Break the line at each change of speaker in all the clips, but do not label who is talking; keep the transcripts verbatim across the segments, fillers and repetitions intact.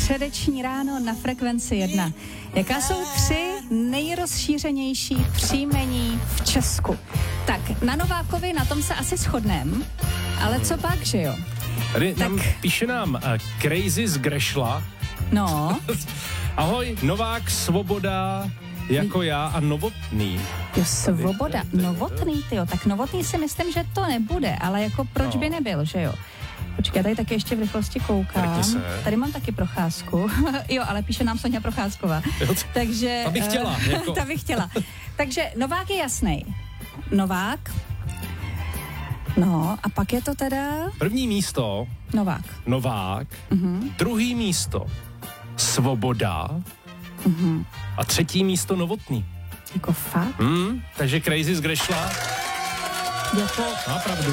středeční ráno na Frekvenci jedna. Jaká jsou tři nejrozšířenější příjmení v Česku? Tak, na Novákovi, na tom se asi shodneme, ale co pak, že jo?
Tady
tak...
nám, píše nám uh, Crazy z Grešla.
No.
Ahoj, Novák, Svoboda, jako já a Novotný.
Jo, Svoboda, Novotný, tyjo, tak Novotný si myslím, že to nebude, ale jako proč no. by nebyl, že jo? Počkej, tady taky ještě v rychlosti koukám. Tady mám taky Procházku. Jo, ale píše nám Soňa Procházková. Takže...
Ta bych chtěla. Jako...
ta bych chtěla. Takže Novák je jasnej. Novák. No, a pak je to teda...
První místo.
Novák.
Novák.
Uh-huh.
Druhý místo. Svoboda.
Uh-huh.
A třetí místo Novotný.
Jako fakt?
Hmm, takže Crazy z Grešla.
Jako...
Má pravdu.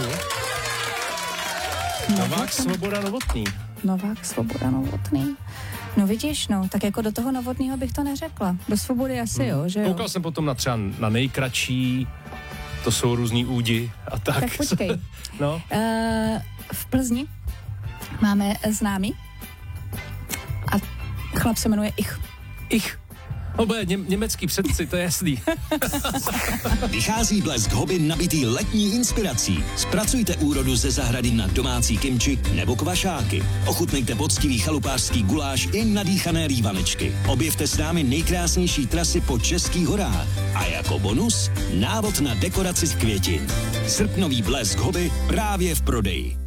Novák, Svoboda, Novotný.
Novák, Svoboda, Novotný. No vidíš, no, tak jako do toho Novotného bych to neřekla. Do Svobody asi hmm. jo, že jo.
Koukal jsem potom na třeba na nejkratší, to jsou různý údi a tak.
Tak počkej.
no.
uh, v Plzni máme známý a chlap se jmenuje Ich.
Ich. No bude ně, německý předci, to je jasný.
Vychází Blesk Hobby nabitý letní inspirací. Zpracujte úrodu ze zahrady na domácí kimči nebo kvašáky. Ochutnejte poctivý chalupářský guláš i nadýchané rývanečky. Objevte s námi nejkrásnější trasy po českých horách. A jako bonus návod na dekoraci z květin. Srpnový Blesk Hobby právě v prodeji.